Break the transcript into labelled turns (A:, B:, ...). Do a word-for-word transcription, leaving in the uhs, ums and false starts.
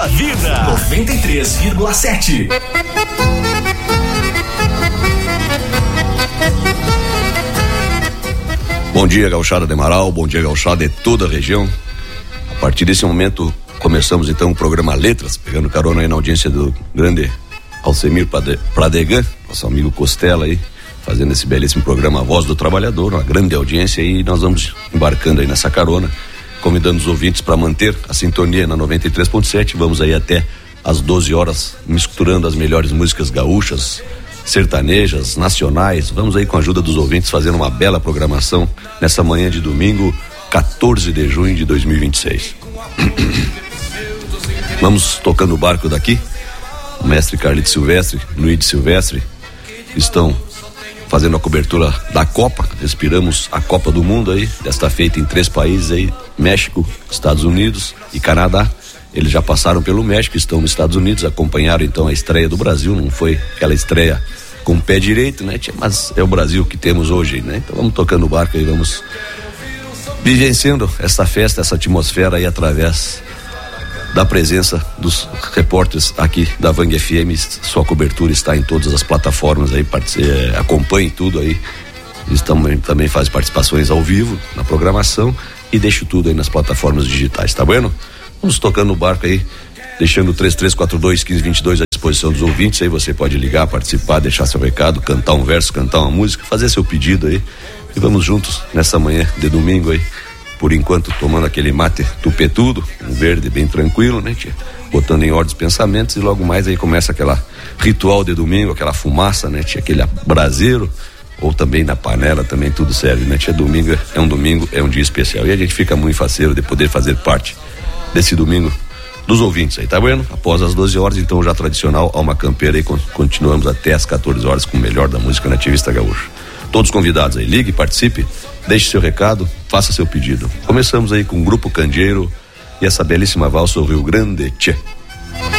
A: sua vida.
B: noventa e três vírgula sete.
C: Bom dia, gauchada de Amaral, bom dia, gauchada de toda a região. A partir desse momento, começamos então o programa Letras, pegando carona aí na audiência do grande Alcemir Pradegan, nosso amigo Costela aí, fazendo esse belíssimo programa Voz do Trabalhador, uma grande audiência, e nós vamos embarcando aí nessa carona, convidando os ouvintes para manter a sintonia na noventa e três ponto sete. Vamos aí até às doze horas, misturando as melhores músicas gaúchas, sertanejas, nacionais. Vamos aí com a ajuda dos ouvintes fazendo uma bela programação nessa manhã de domingo, quatorze de junho de dois mil e vinte e seis. Vamos tocando o barco daqui. O mestre Carlito Silvestre, Luiz Silvestre estão fazendo a cobertura da Copa. Respiramos a Copa do Mundo aí, desta feita em três países aí, México, Estados Unidos e Canadá. Eles já passaram pelo México, estão nos Estados Unidos, acompanharam então a estreia do Brasil. Não foi aquela estreia com o pé direito, né? Mas é o Brasil que temos hoje, né? Então vamos tocando o barco e vamos vivenciando essa festa, essa atmosfera aí através da presença dos repórteres aqui da Vang F M. Sua cobertura está em todas as plataformas aí, é, acompanhe tudo aí. Eles também, também fazem participações ao vivo na programação e deixo tudo aí nas plataformas digitais, tá bueno? Vamos tocando o barco aí, deixando o três três quatro dois, um cinco dois dois à disposição dos ouvintes. Aí você pode ligar, participar, deixar seu recado, cantar um verso, cantar uma música, fazer seu pedido aí. E vamos juntos nessa manhã de domingo aí, por enquanto tomando aquele mate tupetudo, um verde bem tranquilo, né, tia? Botando em ordem os pensamentos, e logo mais aí começa aquela ritual de domingo, aquela fumaça, né, tia? Aquele braseiro, ou também na panela, também tudo serve, né, tia? Domingo é um domingo, é um dia especial, e a gente fica muito faceiro de poder fazer parte desse domingo dos ouvintes aí, tá vendo? Após as doze horas, então, já tradicional Alma Campeira, aí continuamos até as quatorze horas com o melhor da música nativista gaúcha. Todos convidados aí, ligue, participe, deixe seu recado, faça seu pedido. Começamos aí com o Grupo Candeeiro e essa belíssima valsa, o Rio Grande Tchê.